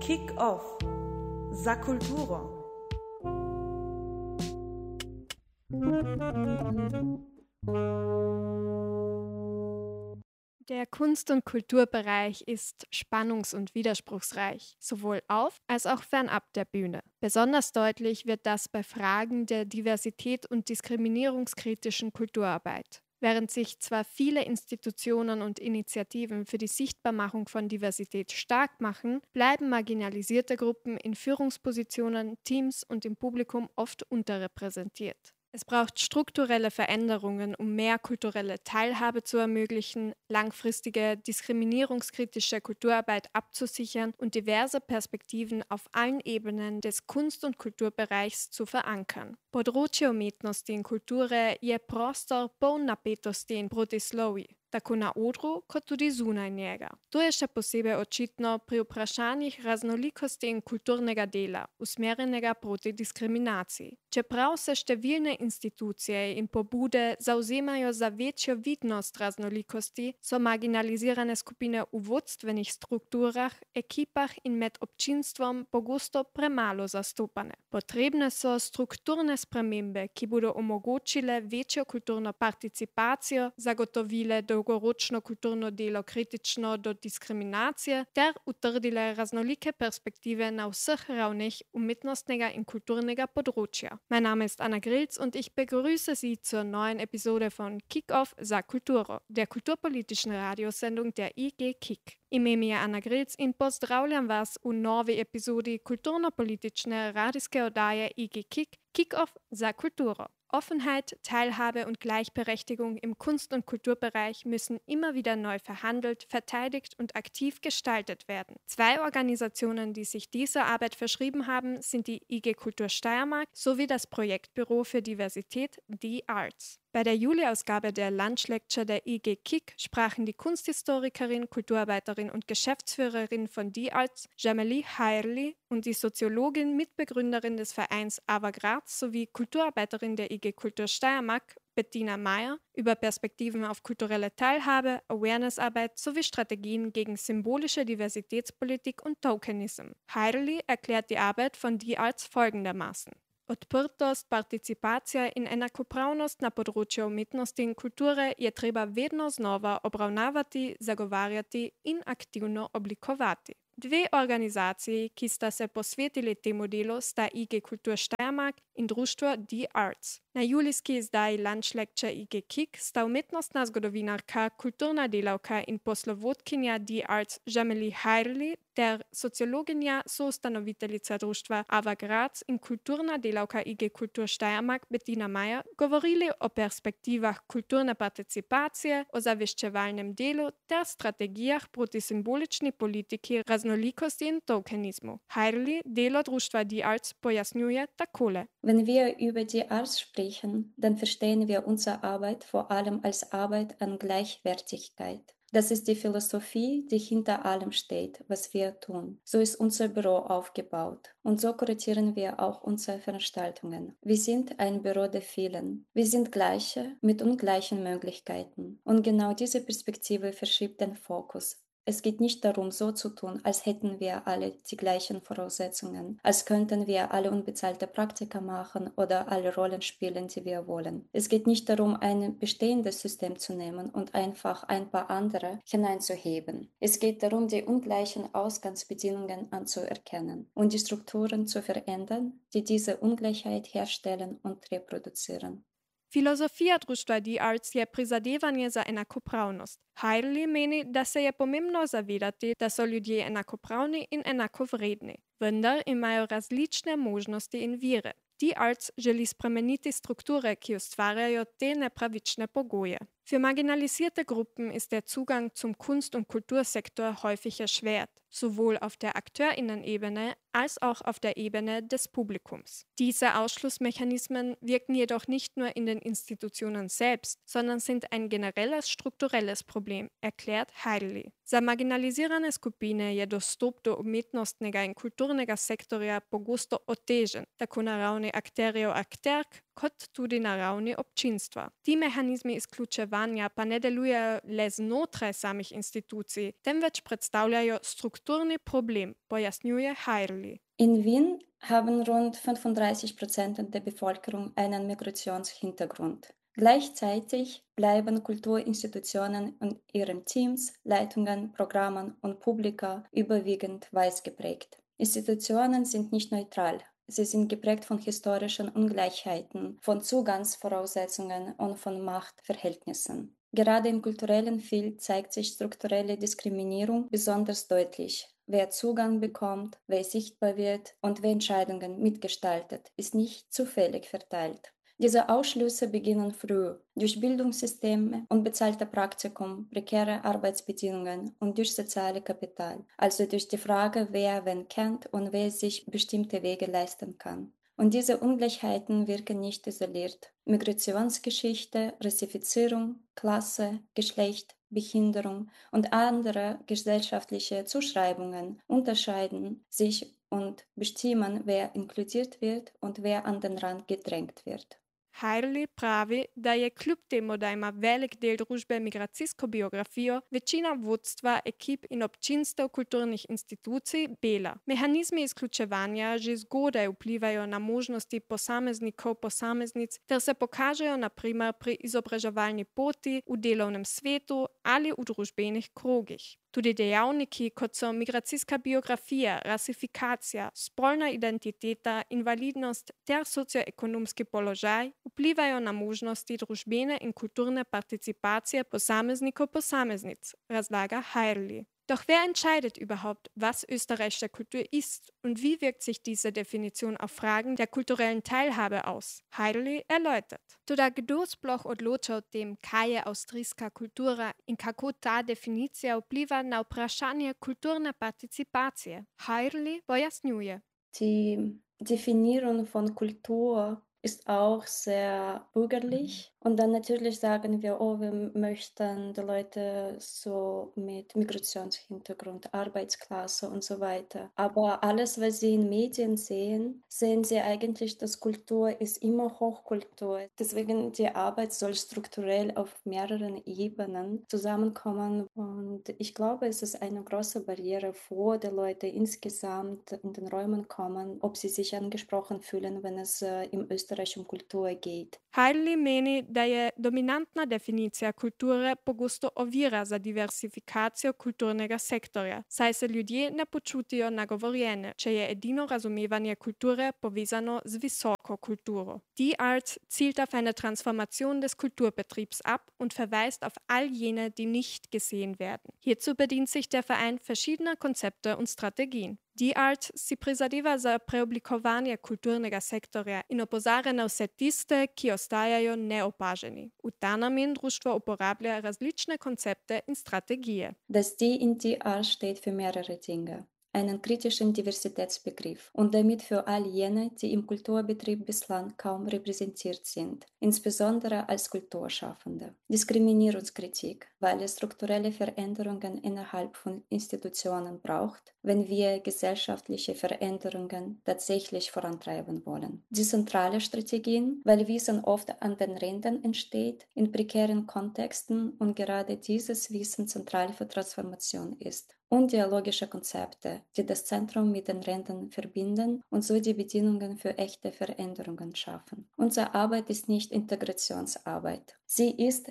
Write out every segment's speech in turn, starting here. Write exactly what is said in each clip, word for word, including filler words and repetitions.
Kick-Off za kulturo. Der Kunst- und Kulturbereich ist spannungs- und widerspruchsreich, sowohl auf als auch fernab der Bühne. Besonders deutlich wird das bei Fragen der Diversität und diskriminierungskritischen Kulturarbeit. Während sich zwar viele Institutionen und Initiativen für die Sichtbarmachung von Diversität stark machen, bleiben marginalisierte Gruppen in Führungspositionen, Teams und im Publikum oft unterrepräsentiert. Es braucht strukturelle Veränderungen, um mehr kulturelle Teilhabe zu ermöglichen, langfristige diskriminierungskritische Kulturarbeit abzusichern und diverse Perspektiven auf allen Ebenen des Kunst- und Kulturbereichs zu verankern. Područje umetnosti in kulture je prostor poln napetosti in protislovij, tako na odru kot tudi zunaj njega. To je še posebej očitno pri vprašanjih raznolikosti in kulturnega dela, usmerjenega proti diskriminaciji. Čeprav se številne institucije in pobude zavzemajo za večjo vidnost raznolikosti, so marginalizirane skupine v vodstvenih strukturah, ekipah in med občinstvom pogosto premalo zastopane. Potrebne so strukturne spremembe, ki bodo omogočile večjo kulturno participacijo, zagotovile dolgoročno kulturno delo kritično do diskriminacije ter utrdile raznolike perspektive na vseh ravneh umetnostnega in kulturnega področja. Mein Name ist Anna Grilz und ich begrüße Sie zur neuen Episode von Kick-Off za kulturo, der kulturpolitischen Radiosendung der I G Kick. Ime mi je Anna Grilc in pozdravljam vas v novi epizodi kulturno-politične radijske oddaje I G Kick, Kick-Off za kulturo. Offenheit, Teilhabe und Gleichberechtigung im Kunst- und Kulturbereich müssen immer wieder neu verhandelt, verteidigt und aktiv gestaltet werden. Zwei Organisationen, die sich dieser Arbeit verschrieben haben, sind die I G Kultur Steiermark sowie das Projektbüro für Diversität The Arts. Bei der Juli-Ausgabe der Lunch Lecture der I G Kick sprachen die Kunsthistorikerin, Kulturarbeiterin und Geschäftsführerin von The Arts, Jameli Hayrli, und die Soziologin, Mitbegründerin des Vereins Ava Graz sowie Kulturarbeiterin der I G Kultur Steiermark, Bettina Meyer, über Perspektiven auf kulturelle Teilhabe, Awareness-Arbeit sowie Strategien gegen symbolische Diversitätspolitik und Tokenism. Hayrli erklärt die Arbeit von The Arts folgendermaßen. Odprtost, participacija in enakopravnost na področju umetnosti in kulture je treba vedno znova obravnavati, zagovarjati in aktivno oblikovati. Dve organizaciji, ki sta se posvetili temu delu, sta I G Kultur Steiermark in društvo The Arts. Na julijski izdaji Lunch Lecture I G Kick sta umetnostna zgodovinarka, kulturna delavka in poslovodkinja The Arts Jameli Hayrli ter sociologinja, soustanoviteljica društva Ava Graz in kulturna delavka I G Kultur Steiermark Bettina Meyer govorili o perspektivah kulturne participacije, o zaveščevalnem delu ter strategijah proti simbolični politiki raznolikosti in tokenizmu. Hayrli delo društva The Arts pojasnjuje takole. Wenn wir über die Arts sprechen, dann verstehen wir unsere Arbeit vor allem als Arbeit an Gleichwertigkeit. Das ist die Philosophie, die hinter allem steht, was wir tun. So ist unser Büro aufgebaut und so kuratieren wir auch unsere Veranstaltungen. Wir sind ein Büro der vielen. Wir sind Gleiche mit ungleichen Möglichkeiten und genau diese Perspektive verschiebt den Fokus. Es geht nicht darum, so zu tun, als hätten wir alle die gleichen Voraussetzungen, als könnten wir alle unbezahlte Praktika machen oder alle Rollen spielen, die wir wollen. Es geht nicht darum, ein bestehendes System zu nehmen und einfach ein paar andere hineinzuheben. Es geht darum, die ungleichen Ausgangsbedingungen anzuerkennen und die Strukturen zu verändern, die diese Ungleichheit herstellen und reproduzieren. Filozofija društva The Arts je prizadevanje za enakopravnost. Hayrli meni, da se je pomembno zavedati, da so ljudje enakopravni in enakovredni, vendar imajo različne možnosti in vire. The Arts želi spremeniti strukture, ki ustvarjajo te nepravične pogoje. Für marginalisierte Gruppen ist der Zugang zum Kunst- und Kultursektor häufig erschwert, sowohl auf der AkteurInnen-Ebene als auch auf der Ebene des Publikums. Diese Ausschlussmechanismen wirken jedoch nicht nur in den Institutionen selbst, sondern sind ein generelles strukturelles Problem, erklärt Hayrli. Za marginalizirane skupine je dostop do umetnostnega in kulturnega sektorja pogosto otežen, tako na ravni akterjev akterk, kot tudi na ravni občinstva. Ti mehanizmi izključevanja pa ne delujejo le znotraj samih institucij, temveč predstavljajo strukturni problem, pojasnjuje Heirli. In Wien haben rund fünfunddreißig Prozent der Bevölkerung einen Migrationshintergrund. Gleichzeitig bleiben Kulturinstitutionen und ihren Teams, Leitungen, Programmen und Publika überwiegend weiß geprägt. Institutionen sind nicht neutral. Sie sind geprägt von historischen Ungleichheiten, von Zugangsvoraussetzungen und von Machtverhältnissen. Gerade im kulturellen Feld zeigt sich strukturelle Diskriminierung besonders deutlich. Wer Zugang bekommt, wer sichtbar wird und wer Entscheidungen mitgestaltet, ist nicht zufällig verteilt. Diese Ausschlüsse beginnen früh, durch Bildungssysteme, unbezahlte Praktikum, prekäre Arbeitsbedingungen und durch soziale Kapital, also durch die Frage, wer wen kennt und wer sich bestimmte Wege leisten kann. Und diese Ungleichheiten wirken nicht isoliert. Migrationsgeschichte, Rassifizierung, Klasse, Geschlecht, Behinderung und andere gesellschaftliche Zuschreibungen unterscheiden sich und bestimmen, wer inkludiert wird und wer an den Rand gedrängt wird. Heirli pravi da je kljub temu, da ima velik del družbe migracijsko biografijo, večina vodstva, ekip in občinstev kulturnih institucij bela. Mehanizmi izključevanja že zgodaj vplivajo na možnosti posameznikov, posameznic ter se pokažejo na primer pri izobraževalni poti, v delovnem svetu ali v družbenih krogih. Tudi dejavniki, kot so migracijska biografija, rasifikacija, spolna identiteta, invalidnost ter socioekonomski položaj, vplivajo na možnosti družbene in kulturne participacije posameznikov posameznic, razlaga Heirli. Doch wer entscheidet überhaupt, was österreichische Kultur ist und wie wirkt sich diese Definition auf Fragen der kulturellen Teilhabe aus? Heirli erläutert. Toda kdo sploh odloča o tem, kaj je avstrijska kultura in kako ta definicija vpliva na vprašanje kulturne participacije? Heirli pojasnjuje. Die Definierung von Kultur ist auch sehr bürgerlich. Und dann natürlich sagen wir, oh, wir möchten die Leute so mit Migrationshintergrund, Arbeitsklasse und so weiter. Aber alles, was sie in Medien sehen, sehen sie eigentlich, dass Kultur ist immer Hochkultur. Deswegen die Arbeit soll strukturell auf mehreren Ebenen zusammenkommen. Und ich glaube, es ist eine große Barriere, wo die Leute insgesamt in den Räumen kommen, ob sie sich angesprochen fühlen, wenn es äh, im Österreich um Kultur geht. Heirli meni, da je dominantna definicija kulture pogosto ovira za diversifikacijo kulturnega sektorja, saj se ljudje ne počutijo nagovorjene, če je edino razumevanje kulture povezano z visoko kulturo. Die Arts zielt auf eine Transformation des Kulturbetriebs ab und verweist auf all jene, die nicht gesehen werden. Hierzu bedient sich der Verein verschiedener Konzepte und Strategien. Die Arts si prizadeva za preoblikovanje kulturnega sektorja in opozarja na vse tiste, ki ostajajo neopaženi. V ta namen društvo uporablja različne koncepte in strategije. Das D in die Arts steht für mehrere Dinge. Einen kritischen Diversitätsbegriff und damit für all jene, die im Kulturbetrieb bislang kaum repräsentiert sind, insbesondere als Kulturschaffende. Diskriminierungskritik, weil es strukturelle Veränderungen innerhalb von Institutionen braucht, wenn wir gesellschaftliche Veränderungen tatsächlich vorantreiben wollen. Dezentrale Strategien, weil Wissen oft an den Rändern entsteht, in prekären Kontexten und gerade dieses Wissen zentral für Transformation ist. Und dialogische Konzepte, die das Zentrum mit den Rändern verbinden und so die Bedingungen für echte Veränderungen schaffen. Unsere Arbeit ist nicht Integrationsarbeit. Sie ist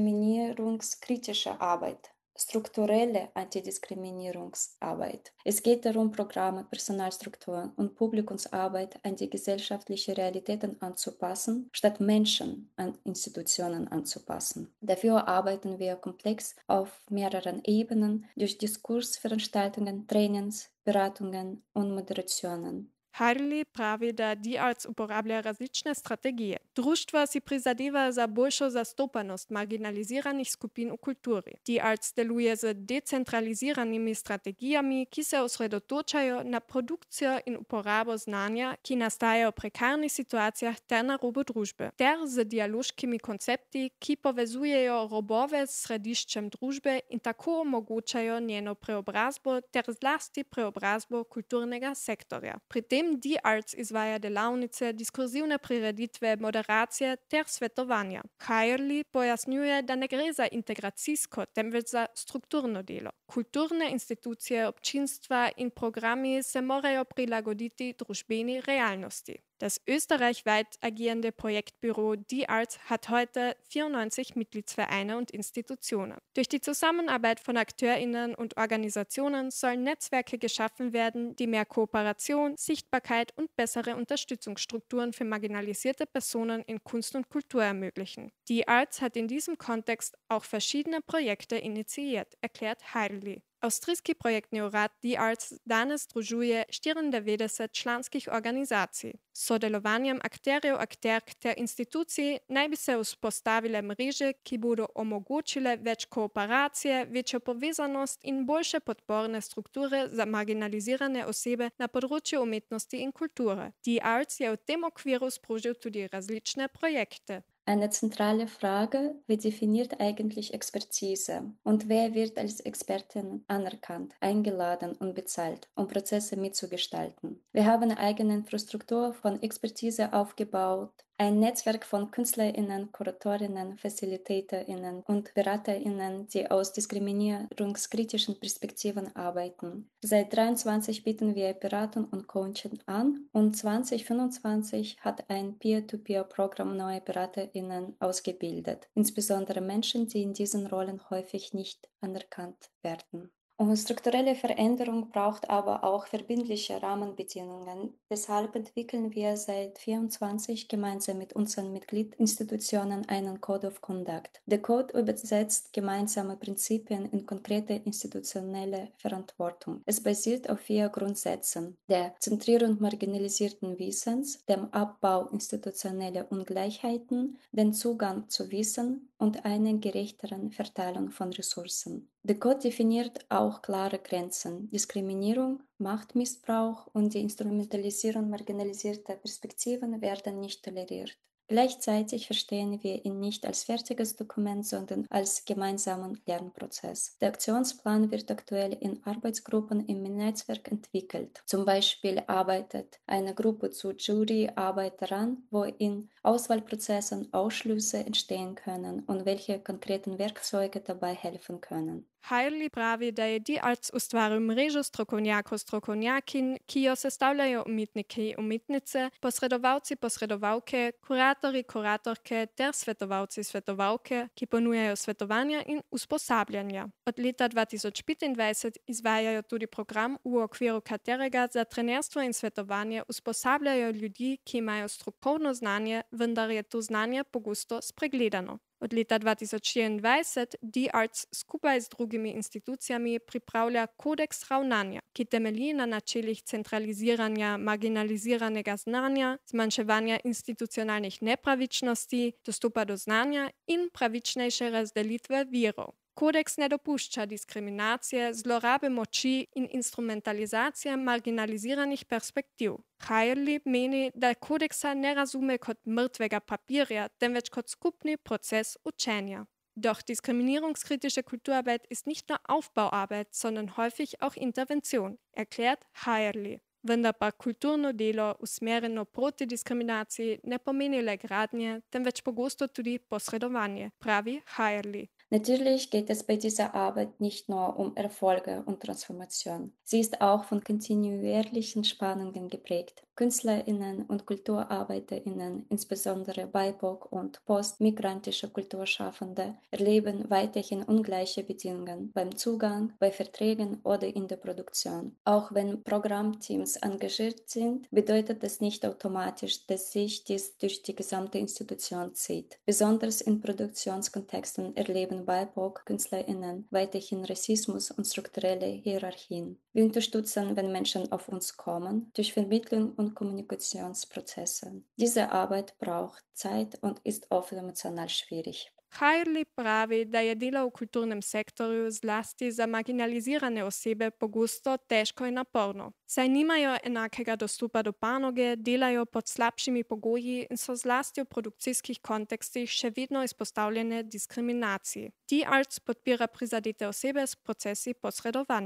diskriminierungskritische Arbeit. Strukturelle Antidiskriminierungsarbeit. Es geht darum, Programme, Personalstrukturen und Publikumsarbeit an die gesellschaftlichen Realitäten anzupassen, statt Menschen an Institutionen anzupassen. Dafür arbeiten wir komplex auf mehreren Ebenen durch Diskursveranstaltungen, Trainings, Beratungen und Moderationen. Heirli pravi, da die Arts uporablja različne strategije. Društva si prizadeva za boljšo zastopanost marginaliziranih skupin v kulturi. Die Arts deluje z decentraliziranimi strategijami, ki se osredotočajo na produkcijo in uporabo znanja, ki nastajajo v prekarnih situacijah ter na robu družbe, ter z dialoškimi koncepti, ki povezujejo robove s središčem družbe in tako omogočajo njeno preobrazbo ter zlasti preobrazbo kulturnega sektorja. Pri tem Program D-Arts izvaja delavnice, diskurzivne prireditve, moderacije ter svetovanja. Kajerli pojasnjuje, da ne gre za integracijsko, temveč za strukturno delo. Kulturne institucije, občinstva in programi se morajo prilagoditi družbeni realnosti. Das österreichweit agierende Projektbüro D-Arts hat heute vierundneunzig Mitgliedsvereine und Institutionen. Durch die Zusammenarbeit von AkteurInnen und Organisationen sollen Netzwerke geschaffen werden, die mehr Kooperation, Sichtbarkeit und bessere Unterstützungsstrukturen für marginalisierte Personen in Kunst und Kultur ermöglichen. D-Arts hat in diesem Kontext auch verschiedene Projekte initiiert, erklärt Heidli. Австрийski projekt Neurad D-Arts danes združuje štiriindevetdeset članskih organizacij. S sodelovanjem akterjev akterk ter institucij naj bi se vzpostavile mreže, ki bodo omogočile več kooperacije, večjo povezanost in boljše podporne strukture za marginalizirane osebe na področju umetnosti in kulture. D-Arts je v tem okviru sprožil tudi različne projekte. Eine zentrale Frage, wie definiert eigentlich Expertise und wer wird als Expertin anerkannt, eingeladen und bezahlt, um Prozesse mitzugestalten? Wir haben eine eigene Infrastruktur von Expertise aufgebaut, ein Netzwerk von KünstlerInnen, KuratorInnen, FacilitatorInnen und BeraterInnen, die aus diskriminierungskritischen Perspektiven arbeiten. Seit dreiundzwanzig bieten wir Beratung und Coaching an und zwanzig fünfundzwanzig hat ein Peer-to-Peer-Programm neue BeraterInnen ausgebildet, insbesondere Menschen, die in diesen Rollen häufig nicht anerkannt werden. Und strukturelle Veränderung braucht aber auch verbindliche Rahmenbedingungen. Deshalb entwickeln wir seit vierundzwanzig gemeinsam mit unseren Mitgliedinstitutionen einen Code of Conduct. Der Code übersetzt gemeinsame Prinzipien in konkrete institutionelle Verantwortung. Es basiert auf vier Grundsätzen: der Zentrierung marginalisierten Wissens, dem Abbau institutioneller Ungleichheiten, den Zugang zu Wissen und einer gerechteren Verteilung von Ressourcen. Der Code definiert auch klare Grenzen. Diskriminierung, Machtmissbrauch und die Instrumentalisierung marginalisierter Perspektiven werden nicht toleriert. Gleichzeitig verstehen wir ihn nicht als fertiges Dokument, sondern als gemeinsamen Lernprozess. Der Aktionsplan wird aktuell in Arbeitsgruppen im Netzwerk entwickelt. Zum Beispiel arbeitet eine Gruppe zur Juryarbeit daran, wo in Auswahlprozessen Ausschlüsse entstehen können und welche konkreten Werkzeuge dabei helfen können. Heidli pravi, da je D-Arts ustvaril mrežo strokovnjakov strokovnjakinj, ki jo sestavljajo umetniki in umetnice, posredovalci posredovalke, kuratorji kuratorke ter svetovalci svetovalke, ki ponujajo svetovanja in usposabljanja. Od leta dva tisoč petindvajset izvajajo tudi program, v okviru katerega za trenerstvo in svetovanje usposabljajo ljudi, ki imajo strokovno znanje, vendar je to znanje pogosto spregledano. Od leta dva tisoč štiriindvajset D-Arts skupaj z drugimi institucijami pripravlja kodeks ravnanja, ki temelji na načelih centraliziranja marginaliziranega znanja, zmanjševanja institucionalnih nepravičnosti, dostopa do znanja in pravičnejše razdelitve virov. Kodeks ne dopušča diskriminacije, zlorabe moči in instrumentalizacije marginaliziranih perspektiv. Heidli meni, da kodeksa ne razume kot mrtvega papirja, temveč kot skupni proces učenja. Doch diskriminierungskritische Kulturarbeit ist nicht nur Aufbauarbeit, sondern häufig auch Intervention, erklärt Heidli. Vendar pa kulturno delo usmerjeno proti diskriminaciji ne pomeni le gradnje, temveč pogosto tudi posredovanje, pravi Heidli. Natürlich geht es bei dieser Arbeit nicht nur um Erfolge und Transformation. Sie ist auch von kontinuierlichen Spannungen geprägt. KünstlerInnen und KulturarbeiterInnen, insbesondere B I P O C und postmigrantische Kulturschaffende, erleben weiterhin ungleiche Bedingungen beim Zugang, bei Verträgen oder in der Produktion. Auch wenn Programmteams engagiert sind, bedeutet das nicht automatisch, dass sich dies durch die gesamte Institution zieht. Besonders in Produktionskontexten erleben B I P O C-KünstlerInnen weiterhin Rassismus und strukturelle Hierarchien. Wir unterstützen, wenn Menschen auf uns kommen, durch Vermittlung und Kommunikationsprozesse. Diese Arbeit braucht Zeit und ist oft emotional schwierig. Heidli pravi, da je delo v kulturnem sektorju zlasti za marginalizirane osebe pogosto težko in naporno. Saj nimajo enakega dostopa do panoge, delajo pod slabšimi pogoji in so zlasti v produkcijskih kontekstih še vedno izpostavljene diskriminaciji. D-Arts podpira prizadete osebe s procesi posredovanja.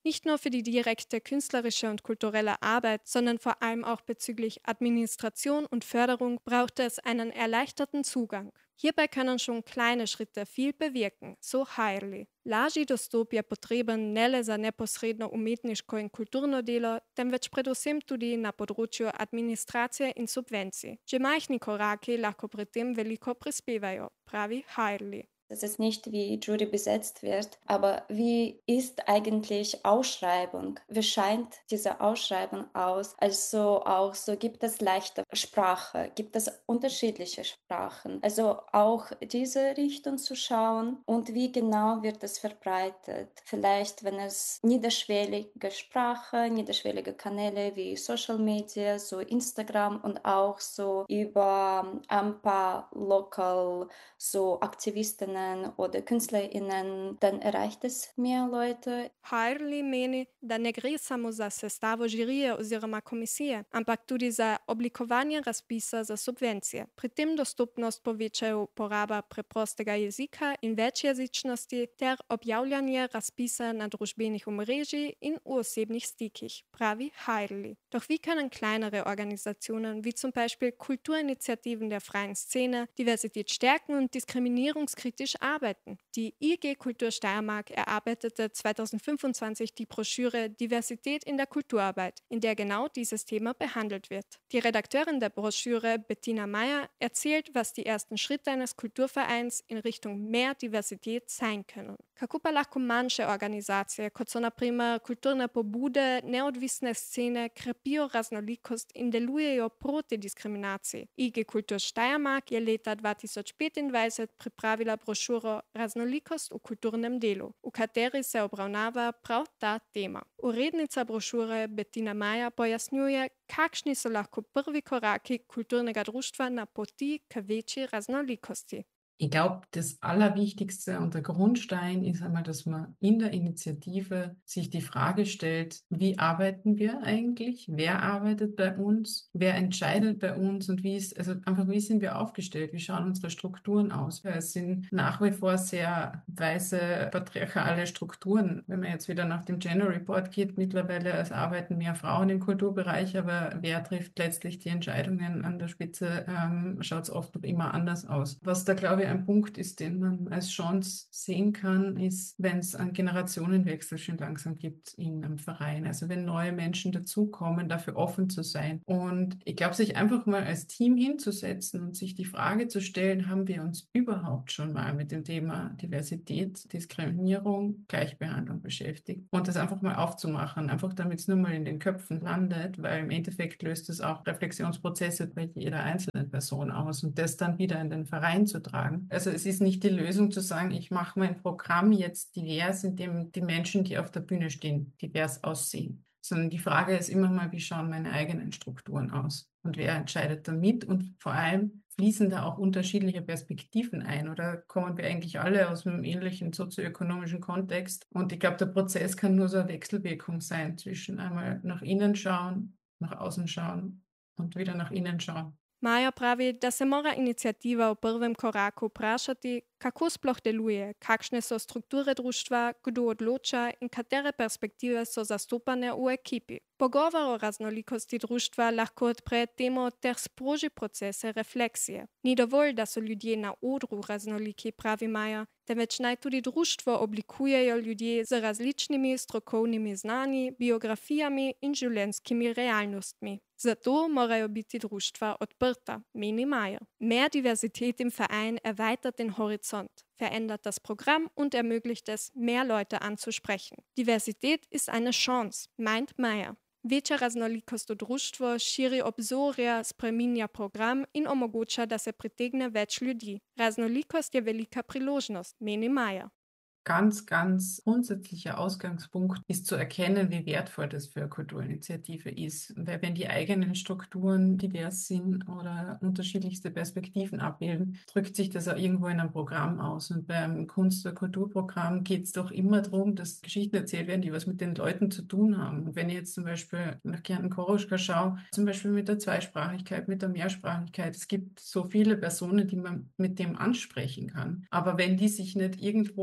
Nicht nur für die direkte künstlerische und kulturelle Arbeit, sondern vor allem auch bezüglich Administration und Förderung braucht es einen erleichterten Zugang. Hierbei können schon kleine Schritte viel bewirken, so Hairli. Lažji dostop je potreben ne le za neposredno umetniško in kulturno delo, temveč predvsem tudi na področju administracije in subvencij. Že majhni koraki lahko pri tem veliko prispevajo, pravi Hairli. Dass es nicht wie Jury besetzt wird, aber wie ist eigentlich Ausschreibung? Wie scheint diese Ausschreibung aus? Also auch so, gibt es leichte Sprache, gibt es unterschiedliche Sprachen? Also auch diese Richtung zu schauen und wie genau wird es verbreitet? Vielleicht, wenn es niederschwellige Sprache, niederschwellige Kanäle wie Social Media, so Instagram und auch so über ein paar Local so Aktivistinnen oder KünstlerInnen, dann erreicht es mehr Leute. Hairli meni, da ne gre samo za sestavo žirije oziroma komisije, ampak tudi za oblikovanje razpisa za subvencije. Pri tem dostopnost povečajo uporaba preprostega jezika in večjezičnosti ter objavljanje razpisa na družbenih omrežij in v osebnih stikih, pravi Hairli. Doch wie können kleinere Organisationen wie zum Beispiel Kulturinitiativen der freien Szene Diversität stärken und diskriminierungskritisch arbeiten? Die I G Kultur Steiermark erarbeitete zweitausendfünfundzwanzig die Broschüre Diversität in der Kulturarbeit, in der genau dieses Thema behandelt wird. Die Redakteurin der Broschüre, Bettina Meyer, erzählt, was die ersten Schritte eines Kulturvereins in Richtung mehr Diversität sein können. Kako pa lahko manjše organizacije, kot so na primer kulturne pobude, neodvisne scene, krepijo raznolikost in delujejo proti diskriminaciji? I G Kultur Steiermark je leta dva tisoč petindvajset pripravila brošuro Raznolikost v kulturnem delu, v kateri se obravnava prav ta tema. Urednica brošure Bettina Meyer pojasnjuje, kakšni so lahko prvi koraki kulturnega društva na poti k večji raznolikosti. Ich glaube, das Allerwichtigste und der Grundstein ist einmal, dass man in der Initiative sich die Frage stellt, wie arbeiten wir eigentlich? Wer arbeitet bei uns? Wer entscheidet bei uns? Und wie ist, also einfach, wie sind wir aufgestellt? Wie schauen unsere Strukturen aus? Es sind nach wie vor sehr weiße, patriarchale Strukturen. Wenn man jetzt wieder nach dem Gender Report geht, mittlerweile es arbeiten mehr Frauen im Kulturbereich, aber wer trifft letztlich die Entscheidungen an der Spitze, ähm, schaut es oft noch immer anders aus. Was da, glaube ich, ein Punkt ist, den man als Chance sehen kann, ist, wenn es einen Generationenwechsel schon langsam gibt in einem Verein. Also wenn neue Menschen dazukommen, dafür offen zu sein. Und ich glaube, sich einfach mal als Team hinzusetzen und sich die Frage zu stellen, haben wir uns überhaupt schon mal mit dem Thema Diversität, Diskriminierung, Gleichbehandlung beschäftigt? Und das einfach mal aufzumachen, einfach damit es nur mal in den Köpfen landet, weil im Endeffekt löst es auch Reflexionsprozesse bei jeder einzelnen Person aus und das dann wieder in den Verein zu tragen. Also es ist nicht die Lösung zu sagen, ich mache mein Programm jetzt divers, indem die Menschen, die auf der Bühne stehen, divers aussehen. Sondern die Frage ist immer mal, wie schauen meine eigenen Strukturen aus? Und wer entscheidet damit? Und vor allem, fließen da auch unterschiedliche Perspektiven ein? Oder kommen wir eigentlich alle aus einem ähnlichen sozioökonomischen Kontext? Und ich glaube, der Prozess kann nur so eine Wechselwirkung sein zwischen einmal nach innen schauen, nach außen schauen und wieder nach innen schauen. Maja pravi, da se mora inicijativa v prvem koraku vprašati, kako sploh deluje, kakšne so strukture društva, kdo odloča in katere perspektive so zastopane v ekipi. Pogovor o raznolikosti društva lahko odpre temo ter sproži procese refleksije. Ni dovolj, da so ljudje na odru raznoliki, pravi Maja, temveč naj tudi društvo oblikujejo ljudje z različnimi strokovnimi znanji, biografijami in življenjskimi realnostmi. Zato morajo biti društva odprta, meni Maja. Mehr Diversität im Verein erweitert den Horizont, verändert das Programm und ermöglicht es, mehr Leute anzusprechen. Diversität ist eine Chance, meint Maja. Večja raznolikost v društvu širi obzorja, spreminja program in omogoča, da se pritegne več ljudi. Raznolikost je velika priložnost, meni Maja. Ganz, ganz grundsätzlicher Ausgangspunkt ist zu erkennen, wie wertvoll das für eine Kulturinitiative ist. Weil wenn die eigenen Strukturen divers sind oder unterschiedlichste Perspektiven abbilden, drückt sich das auch irgendwo in einem Programm aus. Und beim Kunst- oder Kulturprogramm geht es doch immer darum, dass Geschichten erzählt werden, die was mit den Leuten zu tun haben. Und wenn ich jetzt zum Beispiel nach Kärnten Koroschka schaue, zum Beispiel mit der Zweisprachigkeit, mit der Mehrsprachigkeit, es gibt so viele Personen, die man mit dem ansprechen kann. Aber wenn die sich nicht irgendwo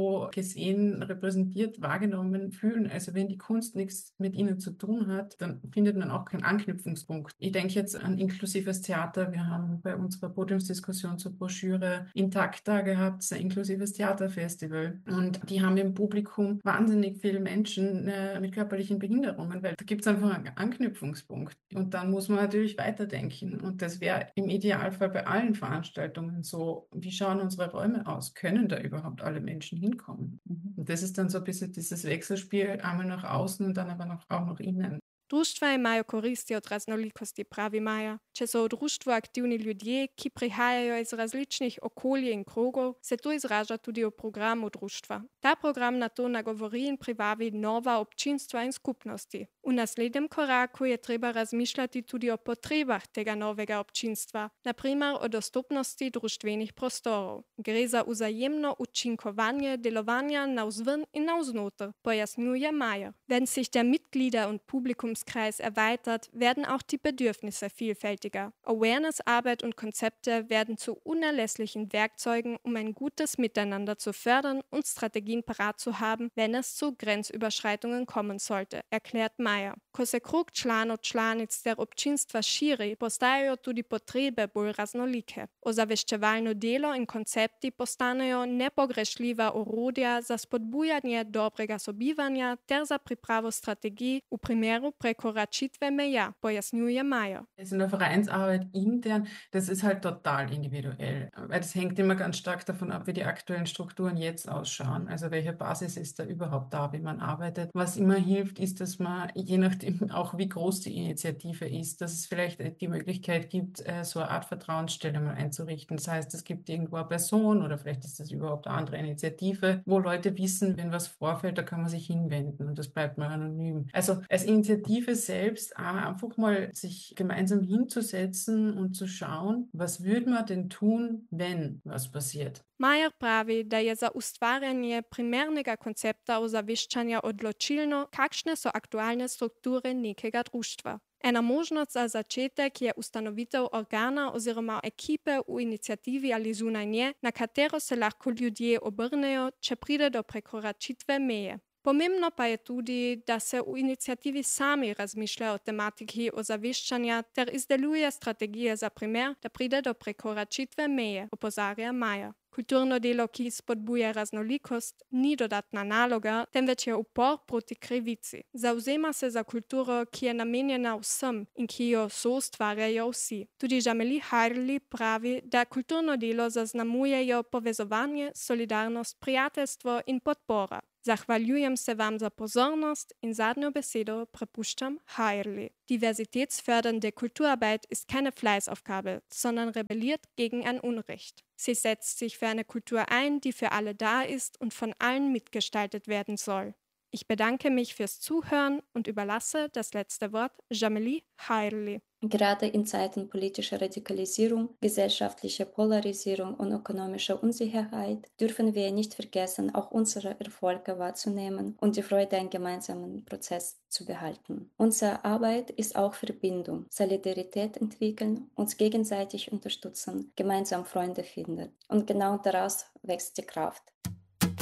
gesehen, repräsentiert, wahrgenommen fühlen. Also wenn die Kunst nichts mit ihnen zu tun hat, dann findet man auch keinen Anknüpfungspunkt. Ich denke jetzt an inklusives Theater. Wir haben bei unserer Podiumsdiskussion zur Broschüre Intakta gehabt, ein inklusives Theaterfestival. Und die haben im Publikum wahnsinnig viele Menschen äh, mit körperlichen Behinderungen, weil da gibt es einfach einen Anknüpfungspunkt. Und dann muss man natürlich weiterdenken. Und das wäre im Idealfall bei allen Veranstaltungen so, wie schauen unsere Räume aus? Können da überhaupt alle Menschen hinkommen? Mhm. Und das ist dann so ein bisschen dieses Wechselspiel, einmal nach außen und dann aber noch, auch nach innen. Društva imajo koristi od raznolikosti, pravi Maja. Če so v društvu aktivni ljudje, ki prihajajo iz različnih okolij in krogov, se to izraža tudi v programu društva. Ta program na to nagovori in privabi nova občinstva in skupnosti. V naslednjem koraku je treba razmišljati tudi o potrebah tega novega občinstva, naprimer o dostopnosti društvenih prostorov. Gre za vzajemno učinkovanje delovanja navzven in navznoter, pojasnjuje Maja. Wenn sich der Mitglieder- und Publikumskreis erweitert, werden auch die Bedürfnisse vielfältiger. Awareness-Arbeit und Konzepte werden zu unerlässlichen Werkzeugen, um ein gutes Miteinander zu fördern und Strategien parat zu haben, wenn es zu Grenzüberschreitungen kommen sollte, erklärt Maja. Ko se krog članov članic ter občinstva širi, postajajo tudi potrebe bolj raznolike. Ozaveščevalno delo in koncepti postanejo nepogrešljiva orodja za spodbujanje dobrega sobivanja ter za pripravo strategij v primeru prekoračitve meja, pojasnjuje Maja. Also in der Vereinsarbeit intern, das ist halt total individuell, weil das hängt immer ganz stark davon ab, wie die aktuellen Strukturen jetzt ausschauen, also welche Basis ist da überhaupt da, wie man arbeitet. Was immer hilft, ist, dass man je nachdem auch wie groß die Initiative ist, dass es vielleicht die Möglichkeit gibt, so eine Art Vertrauensstelle mal einzurichten. Das heißt, es gibt irgendwo eine Person oder vielleicht ist das überhaupt eine andere Initiative, wo Leute wissen, wenn was vorfällt, da kann man sich hinwenden und das bleibt mal anonym. Also als Initiative selbst einfach mal sich gemeinsam hinzusetzen und zu schauen, was würde man denn tun, wenn was passiert. Majer pravi, da je za ustvarjanje primernega koncepta ozaveščanja odločilno, kakšne so aktualne strukture nekega društva. Ena možnost za začetek je ustanovitev organa oziroma ekipe v inicijativi ali zunaj nje, na katero se lahko ljudje obrnejo, če pride do prekoračitve meje. Pomembno pa je tudi, da se v inicijativi sami razmišlja o tematiki ozaveščanja ter izdeluje strategije za primer, da pride do prekoračitve meje, opozarja Maja. Kulturno delo, ki spodbuja raznolikost, ni dodatna naloga, temveč je upor proti krivici. Zavzema se za kulturo, ki je namenjena vsem in ki jo soustvarjajo vsi. Tudi Jameli Harli pravi, da kulturno delo zaznamujejo povezovanje, solidarnost, prijateljstvo in podpora. Zahvaljujem se vam za pozornost in zadnjo besedo prepuščam Harli. Diversitätsfördernde Kulturarbeit ist keine Fleißaufgabe, sondern rebelliert gegen ein Unrecht. Sie setzt sich für eine Kultur ein, die für alle da ist und von allen mitgestaltet werden soll. Ich bedanke mich fürs Zuhören und überlasse das letzte Wort Jameli Harli. Gerade in Zeiten politischer Radikalisierung, gesellschaftlicher Polarisierung und ökonomischer Unsicherheit dürfen wir nicht vergessen, auch unsere Erfolge wahrzunehmen und die Freude am gemeinsamen Prozess zu behalten. Unsere Arbeit ist auch Verbindung, Solidarität entwickeln, uns gegenseitig unterstützen, gemeinsam Freunde finden. Und genau daraus wächst die Kraft.